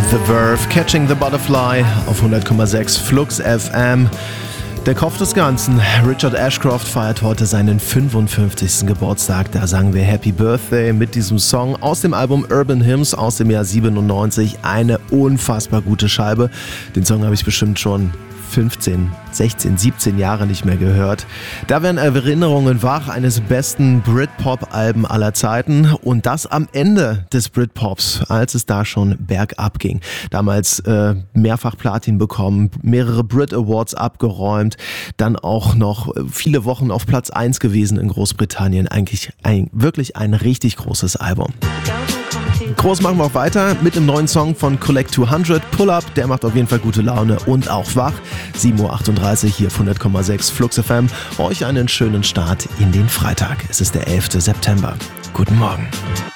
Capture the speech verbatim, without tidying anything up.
The Verve, Catching the Butterfly auf hundert Komma sechs Flux F M. Der Kopf des Ganzen, Richard Ashcroft, feiert heute seinen fünfundfünfzigsten Geburtstag. Da sagen wir Happy Birthday mit diesem Song aus dem Album Urban Hymns aus dem Jahr siebenundneunzig. Eine unfassbar gute Scheibe. Den Song habe ich bestimmt schon fünfzehn, sechzehn, siebzehn Jahre nicht mehr gehört. Da werden Erinnerungen wach eines besten Britpop-Alben aller Zeiten und das am Ende des Britpops, als es da schon bergab ging. Damals äh, mehrfach Platin bekommen, mehrere Brit Awards abgeräumt, dann auch noch viele Wochen auf Platz eins gewesen in Großbritannien. Eigentlich ein, wirklich ein richtig großes Album. Groß machen wir auch weiter mit dem neuen Song von Collect zweihundert, Pull Up, der macht auf jeden Fall gute Laune und auch wach. sieben Uhr achtunddreißig hier auf hundert Komma sechs Flux F M. Euch einen schönen Start in den Freitag. Es ist der elfter September. Guten Morgen.